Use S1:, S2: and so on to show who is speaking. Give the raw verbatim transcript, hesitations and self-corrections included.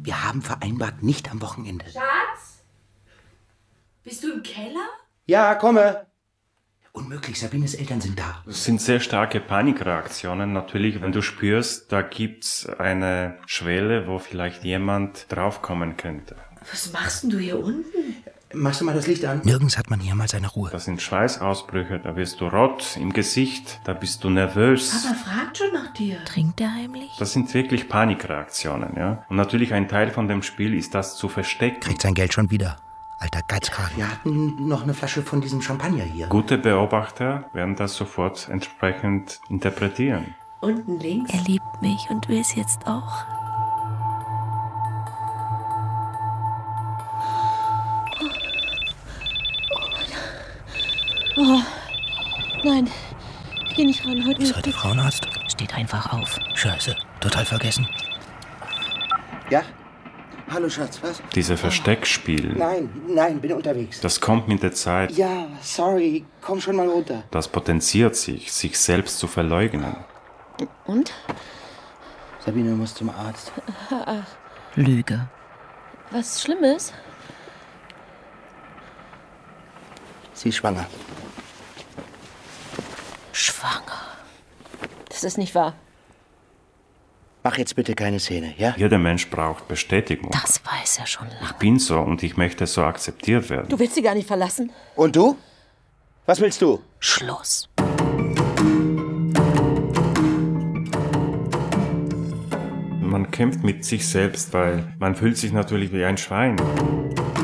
S1: Wir haben vereinbart, nicht am Wochenende.
S2: Schatz? Bist du im Keller?
S1: Ja, komme. Unmöglich, Sabines Eltern sind da.
S3: Das sind sehr starke Panikreaktionen. Natürlich, wenn du spürst, da gibt's eine Schwelle, wo vielleicht jemand draufkommen könnte.
S2: Was machst denn du hier unten?
S1: Machst du mal das Licht an? Nirgends hat man hier mal seine Ruhe.
S3: Das sind Schweißausbrüche, da wirst du rot im Gesicht, da bist du nervös.
S2: Papa fragt schon nach dir.
S4: Trinkt er heimlich?
S3: Das sind wirklich Panikreaktionen, ja. Und natürlich ein Teil von dem Spiel ist das zu verstecken.
S1: Kriegt sein Geld schon wieder. Alter Geizkragen. Wir hatten noch eine Flasche von diesem Champagner hier.
S3: Gute Beobachter werden das sofort entsprechend interpretieren.
S2: Unten links?
S4: Er liebt mich und will es jetzt auch.
S5: Oh, nein, ich geh nicht ran, heute
S1: Ist
S5: nicht.
S1: heute Frauenarzt?
S4: Steht einfach auf.
S1: Scheiße, total vergessen. Ja? Hallo Schatz, was?
S3: Diese Versteckspiel,
S1: Nein, nein, bin unterwegs.
S3: das kommt mit der Zeit.
S1: Ja, sorry, komm schon mal runter.
S3: Das potenziert sich, sich selbst zu verleugnen.
S5: Und?
S1: Sabine muss zum Arzt.
S4: Lüge.
S5: Was Schlimmes?
S1: Sie ist schwanger.
S4: Schwanger.
S5: Das ist nicht wahr.
S1: Mach jetzt bitte keine Szene, ja?
S3: Jeder Mensch braucht Bestätigung.
S4: Das weiß er schon lange.
S3: Ich bin so und ich möchte so akzeptiert werden.
S5: Du willst sie gar nicht verlassen?
S1: Und du? Was willst du?
S4: Schluss.
S3: Man kämpft mit sich selbst, weil man fühlt sich natürlich wie ein Schwein.